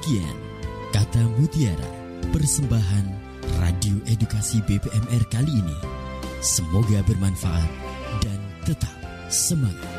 Demikian Kata Mutiara, persembahan Radio Edukasi BPMR kali ini. Semoga bermanfaat dan tetap semangat.